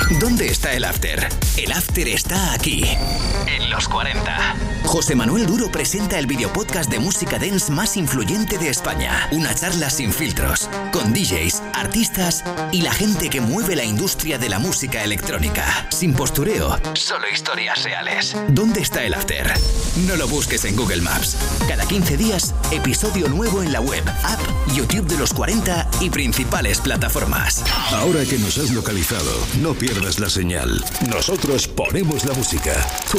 ¿Dónde está el after? El after está aquí, en los 40. José Manuel Duro presenta el videopodcast de música dance más influyente de España. Una charla sin filtros, con DJs, artistas y la gente que mueve la industria de la música electrónica. Sin postureo, solo historias reales. ¿Dónde está el after? No lo busques en Google Maps. Cada 15 días, episodio nuevo en la web, app, YouTube de los 40 y principales plataformas. Ahora que nos has localizado, no pierdas la señal. Nosotros ponemos la música.